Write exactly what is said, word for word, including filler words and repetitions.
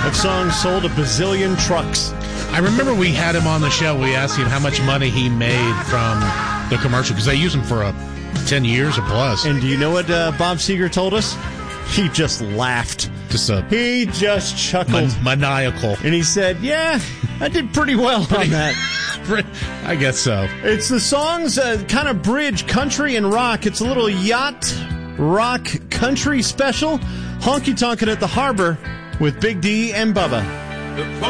That song sold a bazillion trucks. I remember we had him on the show. We asked him how much money he made from the commercial, because they use him for a ten years or plus. And do you know what uh, Bob Seger told us? He just laughed. Just a he just chuckled. Man- maniacal. And he said, yeah, I did pretty well on that. I guess so. It's the song's uh, kind of bridge country and rock. It's a little yacht rock country special. Honky Tonkin' at the Harbor with Big D and Bubba.